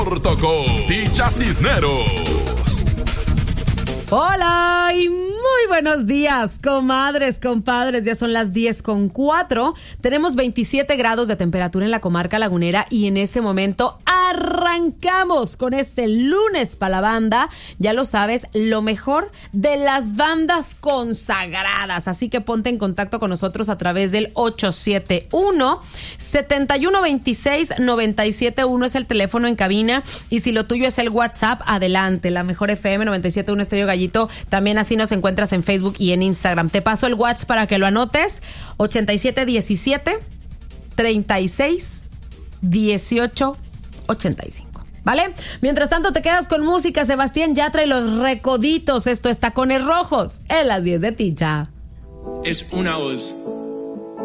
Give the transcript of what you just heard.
Tocó Ticha Cisneros. Hola y muy buenos días, comadres, compadres. Ya son las 10:04. Tenemos 27 grados de temperatura en la comarca lagunera y en ese momento arrancamos con este lunes para la banda. Ya lo sabes, lo mejor de las bandas consagradas. Así que ponte en contacto con nosotros a través del 871-7126-971 es el teléfono en cabina. Y si lo tuyo es el WhatsApp, adelante. La mejor FM 97.1 Estéreo Gallito. También así nos encuentras en Facebook y en Instagram. Te paso el WhatsApp para que lo anotes. 8717-361885. ¿Vale? Mientras tanto te quedas con música. Sebastián Yatra y los Recoditos. Esto es Tacones Rojos en las 10 de Ticha. Es una voz.